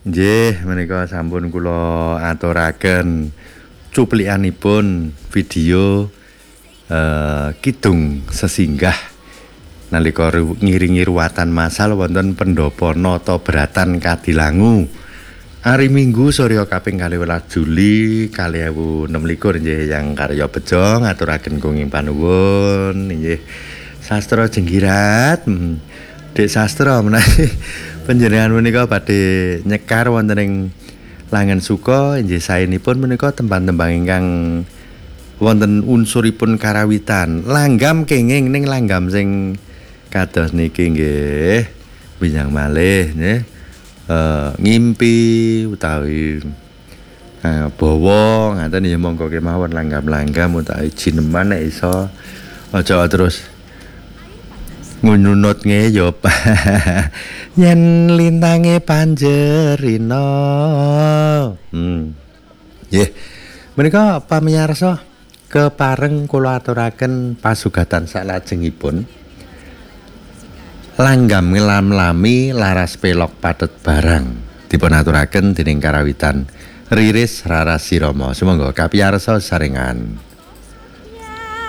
Nggih, menika sampun kula aturaken cuplikanipun video Kidung Sesinggah nalika ngiringi ruwatan masal wonten Pendopo Nata Bratan Kadilangu. Hari Minggu sore kaping 12 Juli 2026 nggih yang karya bejo ngaturaken kenging panuwun nggih. Sastra Jenggirat. Dek sastra menawi panjenengan menika badhe nyekar wonten ing Langen Suka inggih saenipun menika tembang-tembang ingkang wonten unsuripun karawitan. Langgam kenging ning langgam sing kados niki nggih. Binyang malih nggih. Ngimpi utawi bawa ngaten ya monggo kemawon langgam-langgam utawi jineman nek iso aja terus ngununut ngeyop yen lintange panjerina. Nggih. Menika pamirsa kepareng kula aturaken pasugatan salajengipun. Langgam ngelam-lami laras pelok patet barang dipun aturaken dening karawitan Riris Rarasirama. Sumangga kapiyarsa sarengan.